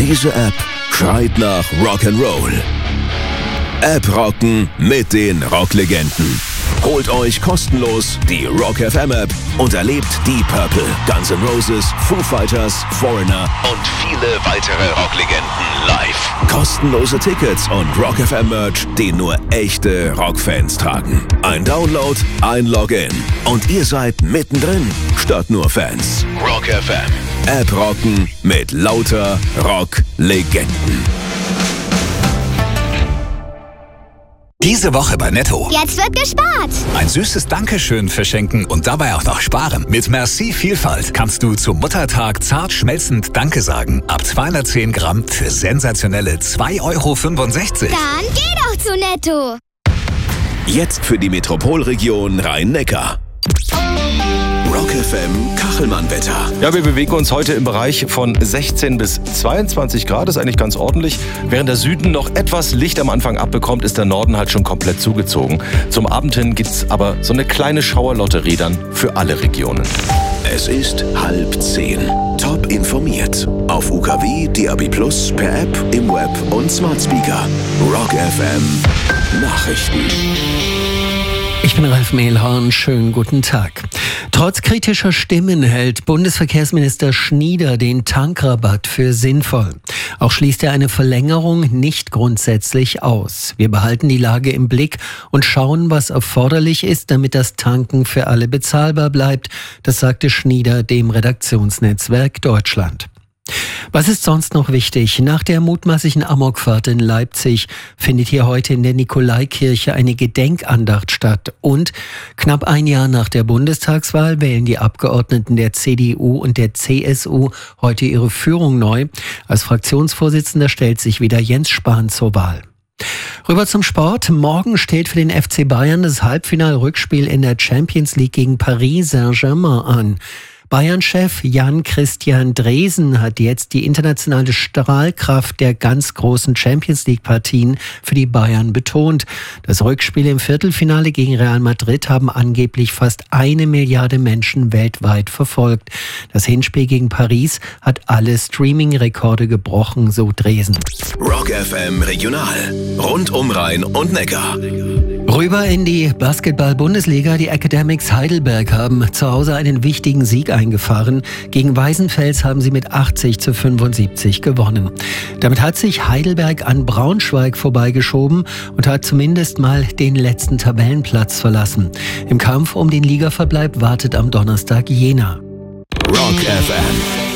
Diese App schreit nach Rock'n'Roll. App rocken mit den Rocklegenden. Holt euch kostenlos die Rock FM App und erlebt Deep Purple, Guns N' Roses, Foo Fighters, Foreigner und viele weitere Rocklegenden live. Kostenlose Tickets und Rock FM Merch, den nur echte Rockfans tragen. Ein Download, ein Login und ihr seid mittendrin, statt nur Fans. Rock FM. App rocken mit lauter Rocklegenden. Diese Woche bei Netto. Jetzt wird gespart. Ein süßes Dankeschön verschenken und dabei auch noch sparen. Mit Merci Vielfalt kannst du zum Muttertag zart schmelzend Danke sagen. Ab 210 Gramm für sensationelle 2,65 Euro. Dann geh doch zu Netto. Jetzt für die Metropolregion Rhein-Neckar. Rock FM Kachelmann-Wetter. Ja, wir bewegen uns heute im Bereich von 16 bis 22 Grad. Das ist eigentlich ganz ordentlich. Während der Süden noch etwas Licht am Anfang abbekommt, ist der Norden halt schon komplett zugezogen. Zum Abend hin gibt's aber so eine kleine Schauerlotterie dann für alle Regionen. Es ist 9:30. Top informiert. Auf UKW, DAB+, per App, im Web und Smart Speaker. Rock FM Nachrichten. Ich bin Ralf Mehlhorn, schönen guten Tag. Trotz kritischer Stimmen hält Bundesverkehrsminister Schnieder den Tankrabatt für sinnvoll. Auch schließt er eine Verlängerung nicht grundsätzlich aus. Wir behalten die Lage im Blick und schauen, was erforderlich ist, damit das Tanken für alle bezahlbar bleibt. Das sagte Schnieder dem Redaktionsnetzwerk Deutschland. Was ist sonst noch wichtig? Nach der mutmaßlichen Amokfahrt in Leipzig findet hier heute in der Nikolaikirche eine Gedenkandacht statt. Und knapp ein Jahr nach der Bundestagswahl wählen die Abgeordneten der CDU und der CSU heute ihre Führung neu. Als Fraktionsvorsitzender stellt sich wieder Jens Spahn zur Wahl. Rüber zum Sport. Morgen steht für den FC Bayern das Halbfinal-Rückspiel in der Champions League gegen Paris Saint-Germain an. Bayern-Chef Jan-Christian Dresen hat jetzt die internationale Strahlkraft der ganz großen Champions-League-Partien für die Bayern betont. Das Rückspiel im Viertelfinale gegen Real Madrid haben angeblich fast 1 Milliarde Menschen weltweit verfolgt. Das Hinspiel gegen Paris hat alle Streaming-Rekorde gebrochen, so Dresen. Rock FM Regional. Rund um Rhein und Neckar. Rüber in die Basketball-Bundesliga. Die Academics Heidelberg haben zu Hause einen wichtigen Sieg eingefahren. Gegen Weißenfels haben sie mit 80-75 gewonnen. Damit hat sich Heidelberg an Braunschweig vorbeigeschoben und hat zumindest mal den letzten Tabellenplatz verlassen. Im Kampf um den Ligaverbleib wartet am Donnerstag Jena. Rock FM.